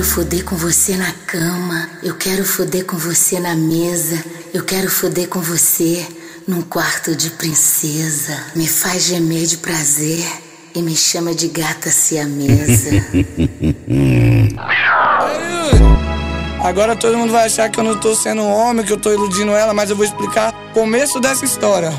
foder com você na cama, eu quero foder com você na mesa, eu quero foder com você num quarto de princesa. Me faz gemer de prazer e me chama de gata siamesa. Agora todo mundo vai achar que eu não tô sendo um homem, que eu tô iludindo ela, mas eu vou explicar o começo dessa história.